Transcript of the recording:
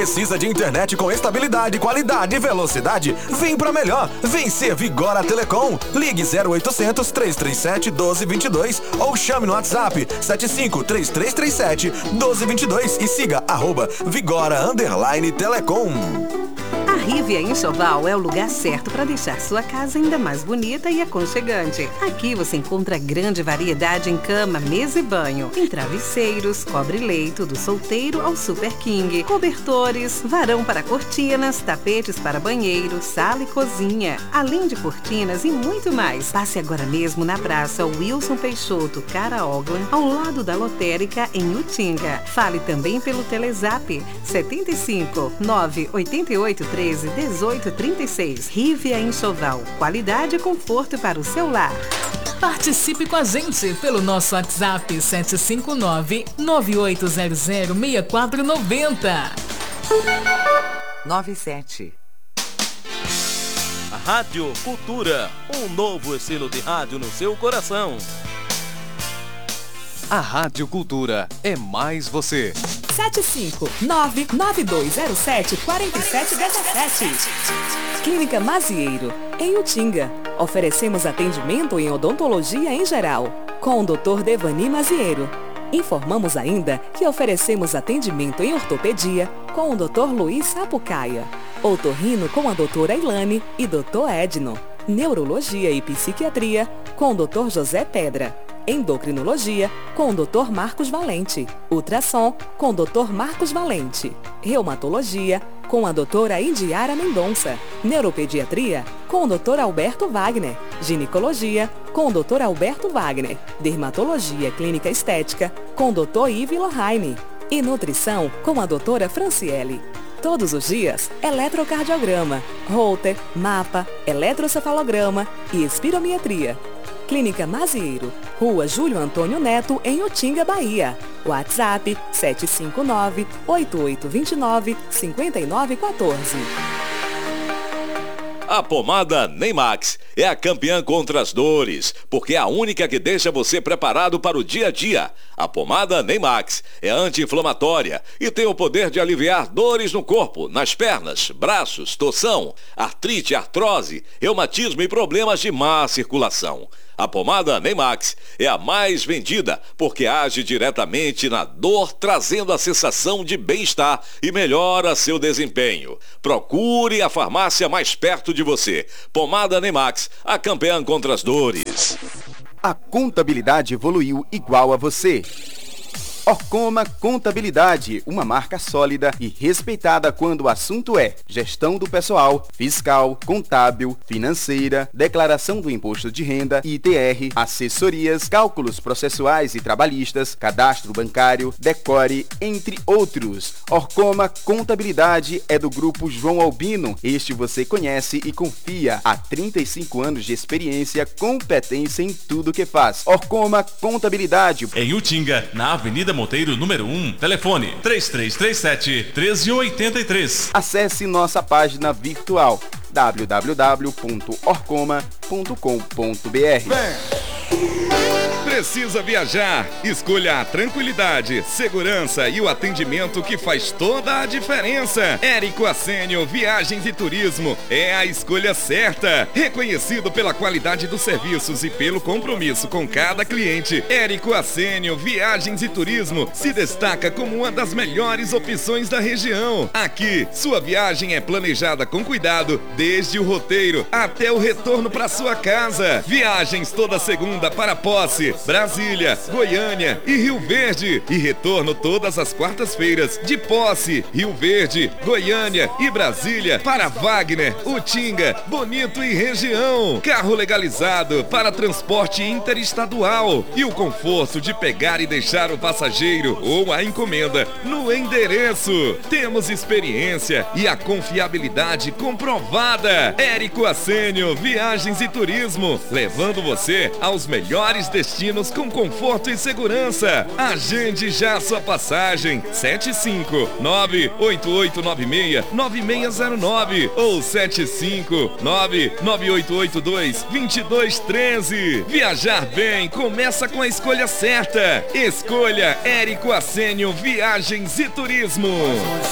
Precisa de internet com estabilidade, qualidade e velocidade? Vem pra melhor. Vem ser Vigora Telecom. Ligue 0800 337 1222 ou chame no WhatsApp 753337 1222 e siga @Vigora_Telecom. A Rivia Enxoval é o lugar certo para deixar sua casa ainda mais bonita e aconchegante. Aqui você encontra grande variedade em cama, mesa e banho, em travesseiros, cobre-leito do solteiro ao Super King, cobertores, varão para cortinas, tapetes para banheiro, sala e cozinha, além de cortinas e muito mais. Passe agora mesmo na Praça Wilson Peixoto, Caraoglan, ao lado da lotérica em Utinga. Fale também pelo Telezap 75 988 13 1836. Rivia Enxoval. Qualidade e conforto para o seu lar. Participe com a gente pelo nosso WhatsApp 759-9800-6490. 97. A Rádio Cultura, um novo estilo de rádio no seu coração. A Rádio Cultura é mais você. 759-9207-4717. Clínica Mazieiro, em Utinga. Oferecemos atendimento em odontologia em geral, com o Dr. Devani Mazieiro. Informamos ainda que oferecemos atendimento em ortopedia com o Dr. Luiz Sapucaia. Otorrino com a doutora Ilane e Dr. Edno. Neurologia e psiquiatria com o Dr. José Pedra. Endocrinologia com o Dr. Marcos Valente. Ultrassom com o Dr. Marcos Valente. Reumatologia com a doutora Indiara Mendonça. Neuropediatria com o Dr. Alberto Wagner. Ginecologia com o Dr. Alberto Wagner. Dermatologia clínica estética com o Dr. Ive Lohane. E nutrição com a doutora Franciele. Todos os dias, eletrocardiograma, Holter, mapa, eletrocefalograma e espirometria. Clínica Mazieiro, Rua Júlio Antônio Neto, em Utinga, Bahia. WhatsApp 759-8829-5914. A pomada Neymax é a campeã contra as dores, porque é a única que deixa você preparado para o dia a dia. A pomada Neymax é anti-inflamatória e tem o poder de aliviar dores no corpo, nas pernas, braços, torção, artrite, artrose, reumatismo e problemas de má circulação. A pomada Neymax é a mais vendida porque age diretamente na dor, trazendo a sensação de bem-estar e melhora seu desempenho. Procure a farmácia mais perto de você. Pomada Neymax, a campeã contra as dores. A contabilidade evoluiu igual a você. Orcoma Contabilidade, uma marca sólida e respeitada quando o assunto é gestão do pessoal, fiscal, contábil, financeira, declaração do imposto de renda, ITR, assessorias, cálculos processuais e trabalhistas, cadastro bancário, decore, entre outros. Orcoma Contabilidade é do grupo João Albino. Este você conhece e confia. Há 35 anos de experiência, competência em tudo que faz. Orcoma Contabilidade. Em Utinga, na Avenida Monteiro, número 1, telefone 3337-1383. Acesse nossa página virtual www.orcoma.com.br. Precisa viajar? Escolha a tranquilidade, segurança e o atendimento que faz toda a diferença. Érico Assênio Viagens e Turismo é a escolha certa. Reconhecido pela qualidade dos serviços e pelo compromisso com cada cliente, Érico Assênio Viagens e Turismo se destaca como uma das melhores opções da região. Aqui, sua viagem é planejada com cuidado, desde o roteiro até o retorno para sua casa. Viagens toda segunda para Posse, Brasília, Goiânia e Rio Verde. E retorno todas as quartas-feiras de Posse, Rio Verde, Goiânia e Brasília para Wagner, Utinga, Bonito e região. Carro legalizado para transporte interestadual. E o conforto de pegar e deixar o passageiro ou a encomenda no endereço. Temos experiência e a confiabilidade comprovada. Érico Assênio Viagens e Turismo, levando você aos melhores destinos com conforto e segurança. Agende já sua passagem. 759-8896-9609 ou 759-9882-2213. Viajar bem começa com a escolha certa. Escolha Érico Assênio Viagens e Turismo.